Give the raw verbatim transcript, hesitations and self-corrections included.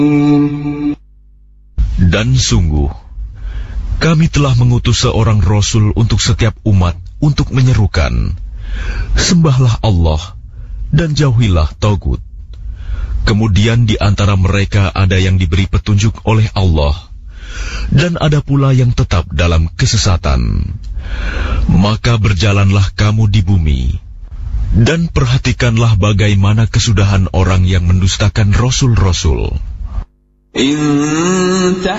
Dan sungguh, kami telah mengutus seorang Rasul untuk setiap umat untuk menyerukan, sembahlah Allah dan jauhilah Tagut. Kemudian di antara mereka ada yang diberi petunjuk oleh Allah, dan ada pula yang tetap dalam kesesatan. Maka berjalanlah kamu di bumi, dan perhatikanlah bagaimana kesudahan orang yang mendustakan Rasul-Rasul. إن